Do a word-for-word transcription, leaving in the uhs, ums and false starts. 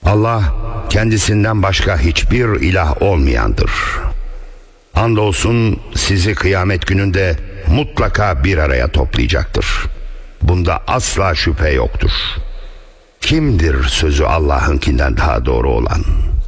Allah kendisinden başka hiçbir ilah olmayandır. Andolsun sizi kıyamet gününde mutlaka bir araya toplayacaktır. Bunda asla şüphe yoktur. Kimdir sözü Allah'ınkinden daha doğru olan?